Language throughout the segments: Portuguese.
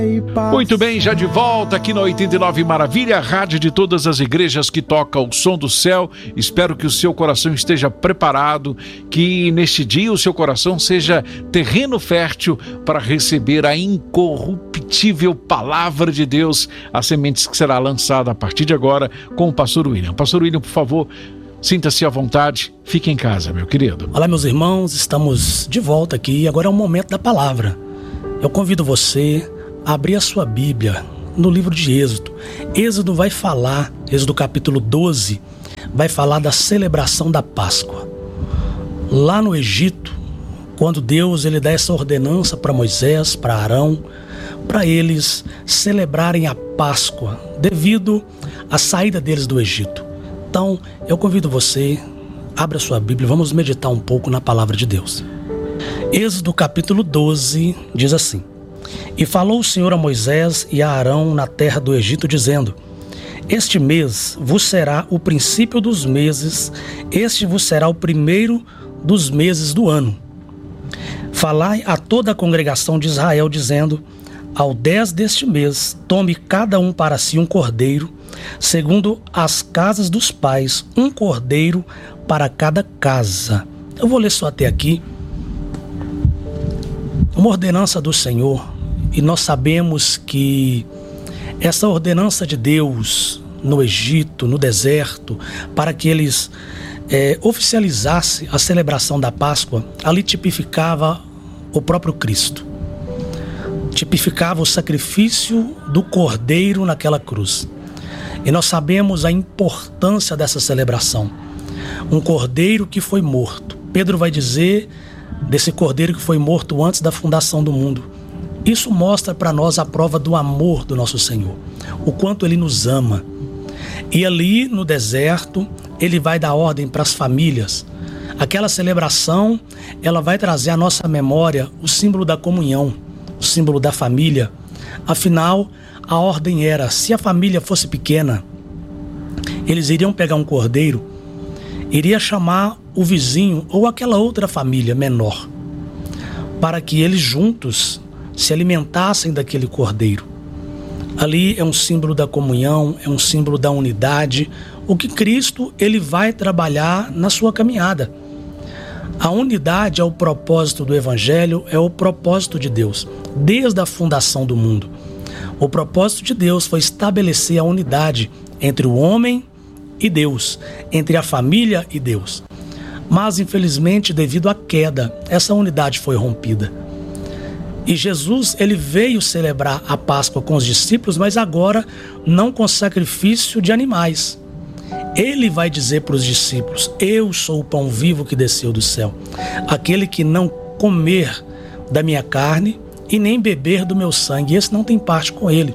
Muito bem, já de volta aqui na 89 Maravilha, a rádio de todas as igrejas que toca o som do céu. Espero que o seu coração esteja preparado, que neste dia o seu coração seja terreno fértil para receber a incorruptível palavra de Deus, a semente que será lançada a partir de agora com o pastor William. Pastor William, por favor, sinta-se à vontade, fique em casa, meu querido. Olá, meus irmãos, estamos de volta aqui, agora é o momento da palavra. Eu convido você a abrir a sua Bíblia no livro de Êxodo. Êxodo vai falar, Êxodo capítulo 12, vai falar da celebração da Páscoa. Lá no Egito, quando Deus ele dá essa ordenança para Moisés, para Arão, para eles celebrarem a Páscoa devido à saída deles do Egito. Então, eu convido você, abra a sua Bíblia, vamos meditar um pouco na palavra de Deus. Êxodo capítulo 12 diz assim: E falou o Senhor a Moisés e a Arão na terra do Egito, dizendo: Este mês vos será o princípio dos meses, este vos será o primeiro dos meses do ano. Falai a toda a congregação de Israel, dizendo: Ao 10 deste mês, tome cada um para si um cordeiro, segundo as casas dos pais, um cordeiro para cada casa. Eu vou ler só até aqui. Uma ordenança do Senhor, e nós sabemos que essa ordenança de Deus no Egito, no deserto, para que eles oficializassem a celebração da Páscoa, ali tipificava o próprio Cristo. Tipificava o sacrifício do cordeiro naquela cruz. E nós sabemos a importância dessa celebração. Um cordeiro que foi morto. Pedro vai dizer desse cordeiro que foi morto antes da fundação do mundo. Isso mostra para nós a prova do amor do nosso Senhor, o quanto Ele nos ama. E ali no deserto, Ele vai dar ordem para as famílias. Aquela celebração, ela vai trazer à nossa memória o símbolo da comunhão, o símbolo da família. Afinal, a ordem era, se a família fosse pequena, eles iriam pegar um cordeiro, iria chamar o vizinho ou aquela outra família menor, para que eles juntos se alimentassem daquele cordeiro. Ali é um símbolo da comunhão, é um símbolo da unidade, o que Cristo ele vai trabalhar na sua caminhada. A unidade é o propósito do Evangelho, é o propósito de Deus, desde a fundação do mundo. O propósito de Deus foi estabelecer a unidade entre o homem e Deus, entre a família e Deus. Mas, infelizmente, devido à queda, essa unidade foi rompida. E Jesus, ele veio celebrar a Páscoa com os discípulos, mas agora não com sacrifício de animais. Ele vai dizer para os discípulos: Eu sou o pão vivo que desceu do céu. Aquele que não comer da minha carne e nem beber do meu sangue, esse não tem parte com ele.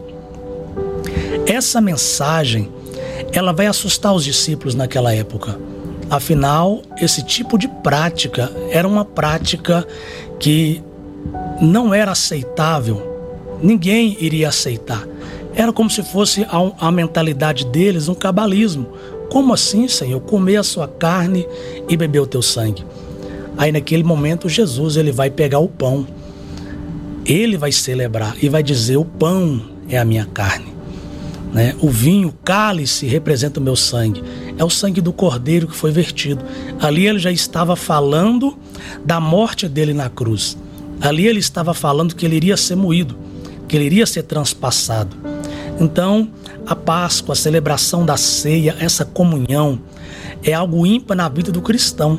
Essa mensagem, ela vai assustar os discípulos naquela época. Afinal, esse tipo de prática era uma prática que não era aceitável. Ninguém iria aceitar. Era como se fosse a mentalidade deles um cabalismo. Como assim, Senhor? Comer a sua carne e beber o teu sangue. Aí naquele momento Jesus ele vai pegar o pão. Ele vai celebrar e vai dizer: o pão é a minha carne. O vinho, o cálice representa o meu sangue. É o sangue do cordeiro que foi vertido. Ali ele já estava falando da morte dele na cruz. Ali ele estava falando que ele iria ser moído, que ele iria ser transpassado. Então, a Páscoa, a celebração da ceia, essa comunhão, é algo ímpar na vida do cristão.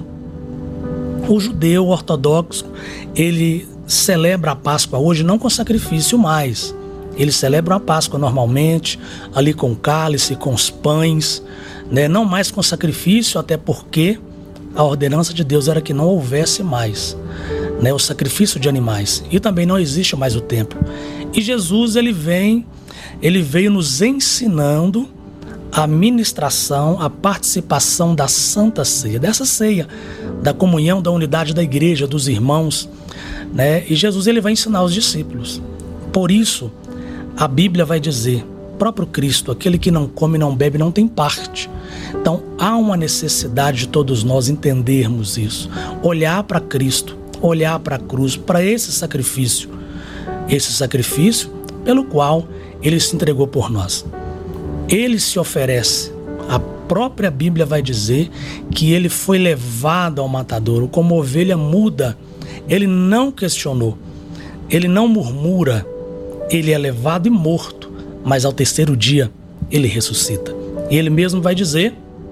O judeu ortodoxo, ele celebra a Páscoa hoje não com sacrifício mais. Eles celebram a Páscoa normalmente, ali com o cálice, com os pães, não mais com sacrifício, até porque a ordenança de Deus era que não houvesse mais o sacrifício de animais. E também não existe mais o templo. E Jesus ele veio nos ensinando a ministração, a participação da Santa Ceia, dessa ceia, da comunhão, da unidade da igreja, dos irmãos. E Jesus ele vai ensinar os discípulos. Por isso, a Bíblia vai dizer, próprio Cristo, aquele que não come, não bebe, não tem parte. Então, há uma necessidade de todos nós entendermos isso. Olhar para Cristo, olhar para a cruz, para esse sacrifício. Esse sacrifício pelo qual ele se entregou por nós. Ele se oferece. A própria Bíblia vai dizer que ele foi levado ao matadouro como ovelha muda. Ele não questionou, ele não murmura, ele é levado e morto, mas ao terceiro dia ele ressuscita. E ele mesmo vai dizer: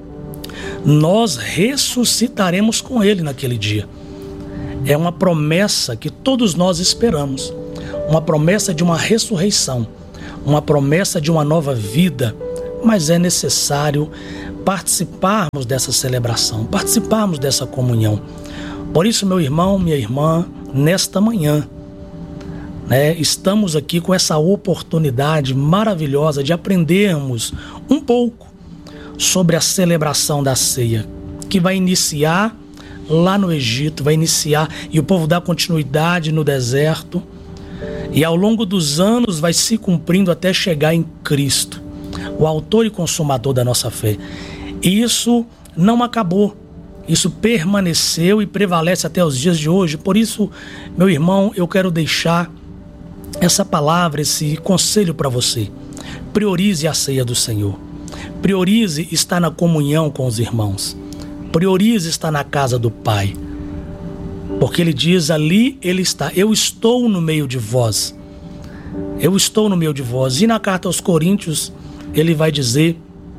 nós ressuscitaremos com ele naquele dia. É uma promessa que todos nós esperamos, uma promessa de uma ressurreição, uma promessa de uma nova vida, mas é necessário participarmos dessa celebração, participarmos dessa comunhão. Por isso, meu irmão, minha irmã, nesta manhã, estamos aqui com essa oportunidade maravilhosa de aprendermos um pouco sobre a celebração da ceia, que vai iniciar lá no Egito, vai iniciar e o povo dá continuidade no deserto, e ao longo dos anos vai se cumprindo até chegar em Cristo, o autor e consumador da nossa fé. E isso não acabou, isso permaneceu e prevalece até os dias de hoje. Por isso, meu irmão, eu quero deixar essa palavra, esse conselho para você. Priorize a ceia do Senhor, priorize estar na comunhão com os irmãos, priorize estar na casa do Pai, porque ele diz: ali ele está, eu estou no meio de vós, eu estou no meio de vós. E na carta aos Coríntios ele vai dizer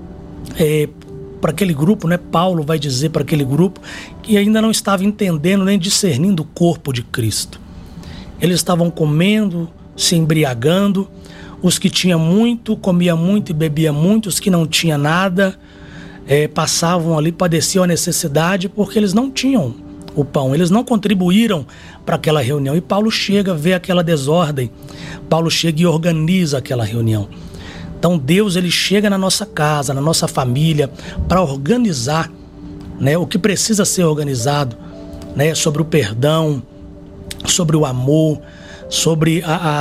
para aquele grupo, Paulo vai dizer para aquele grupo que ainda não estava entendendo nem discernindo o corpo de Cristo. Eles estavam comendo, se embriagando. Os que tinham muito, comia muito e bebia muito. Os que não tinham nada, passavam ali, padeciam a necessidade, porque eles não tinham o pão, eles não contribuíram para aquela reunião. E Paulo chega, vê aquela desordem, Paulo chega e organiza aquela reunião. Então Deus, ele chega na nossa casa, na nossa família, para organizar o que precisa ser organizado, sobre o perdão, sobre o amor, sobre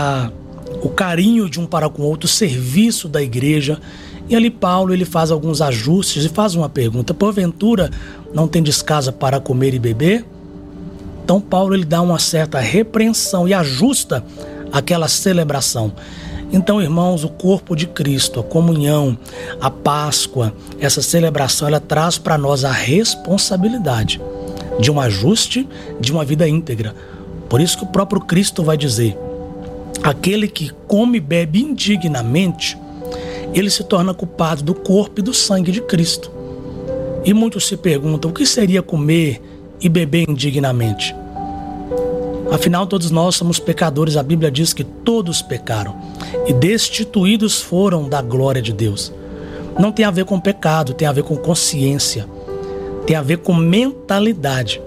o carinho de um para com o outro, o serviço da igreja. E ali Paulo, ele faz alguns ajustes e faz uma pergunta: porventura não tendes casa para comer e beber? Então Paulo, ele dá uma certa repreensão e ajusta aquela celebração. Então, irmãos, o corpo de Cristo, a comunhão, a Páscoa, essa celebração, ela traz para nós a responsabilidade de um ajuste, de uma vida íntegra. Por isso que o próprio Cristo vai dizer: aquele que come e bebe indignamente, ele se torna culpado do corpo e do sangue de Cristo. E muitos se perguntam: o que seria comer e beber indignamente? Afinal, todos nós somos pecadores. A Bíblia diz que todos pecaram e destituídos foram da glória de Deus. Não tem a ver com pecado, tem a ver com consciência, tem a ver com mentalidade.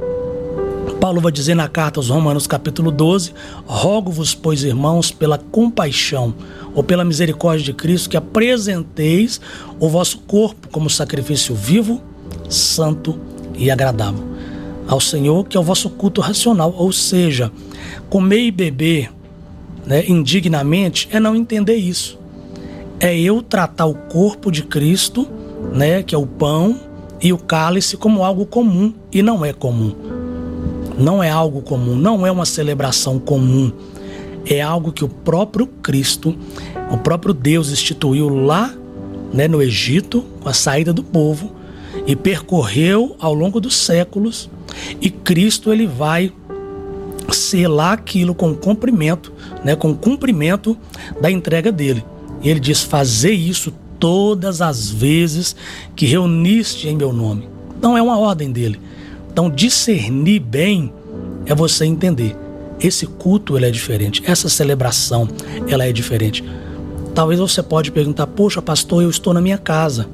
Paulo vai dizer na carta aos Romanos, capítulo 12: rogo-vos, pois, irmãos, pela compaixão ou pela misericórdia de Cristo, que apresenteis o vosso corpo como sacrifício vivo, santo e agradável ao Senhor, que é o vosso culto racional. Ou seja, comer e beber indignamente é não entender isso. É eu tratar o corpo de Cristo, que é o pão e o cálice, como algo comum, e não é comum. Não é algo comum, não é uma celebração comum. É algo que o próprio Cristo, o próprio Deus instituiu lá no Egito, com a saída do povo, e percorreu ao longo dos séculos. E Cristo, ele vai selar aquilo com o cumprimento, com o cumprimento da entrega dele. E ele diz: fazei isso todas as vezes que reuniste em meu nome. Então é uma ordem dele. Então discernir bem é você entender: esse culto, ele é diferente, essa celebração, ela é diferente. Talvez você pode perguntar: poxa, pastor, eu estou na minha casa,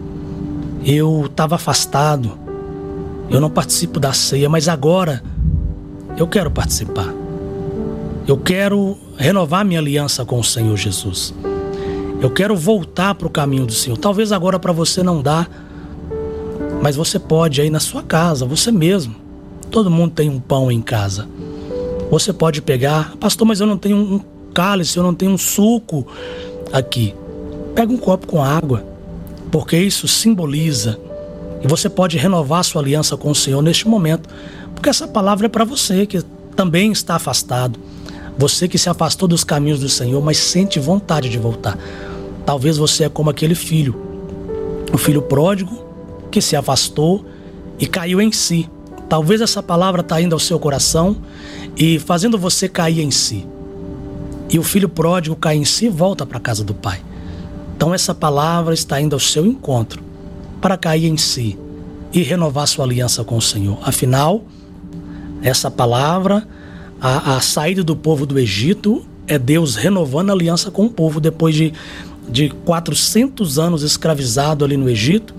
eu estava afastado, eu não participo da ceia, mas agora eu quero participar. Eu quero renovar minha aliança com o Senhor Jesus. Eu quero voltar para o caminho do Senhor. Talvez agora para você não dá, mas você pode aí na sua casa, você mesmo. Todo mundo tem um pão em casa. Você pode pegar: pastor, mas eu não tenho um cálice, eu não tenho um suco aqui. Pega um copo com água, porque isso simboliza. E você pode renovar sua aliança com o Senhor neste momento, porque essa palavra é para você que também está afastado. Você que se afastou dos caminhos do Senhor, mas sente vontade de voltar. Talvez você é como aquele filho, o filho pródigo que se afastou e caiu em si. Talvez essa palavra está indo ao seu coração e fazendo você cair em si. E o filho pródigo cai em si e volta para a casa do pai. Então essa palavra está indo ao seu encontro para cair em si e renovar sua aliança com o Senhor. Afinal, essa palavra, a saída do povo do Egito, é Deus renovando a aliança com o povo. Depois de 400 anos escravizado ali no Egito,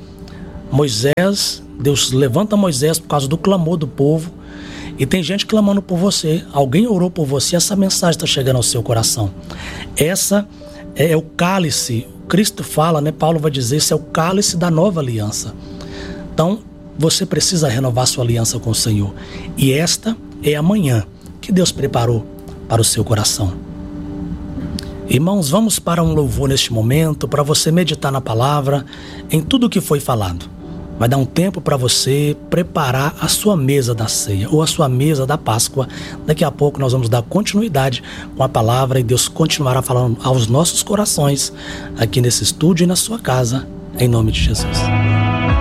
Deus levanta Moisés por causa do clamor do povo. E tem gente clamando por você. Alguém orou por você, essa mensagem está chegando ao seu coração. Essa é o cálice. Cristo fala, né? Paulo vai dizer, esse é o cálice da nova aliança. Então, você precisa renovar sua aliança com o Senhor. E esta é a manhã que Deus preparou para o seu coração. Irmãos, vamos para um louvor neste momento, para você meditar na palavra, em tudo o que foi falado. Vai dar um tempo para você preparar a sua mesa da ceia ou a sua mesa da Páscoa. Daqui a pouco nós vamos dar continuidade com a palavra e Deus continuará falando aos nossos corações aqui nesse estúdio e na sua casa, em nome de Jesus.